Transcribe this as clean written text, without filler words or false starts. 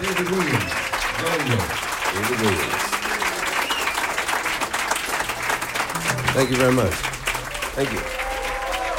David Williams. Django. David Williams. Thank you very much. Thank you.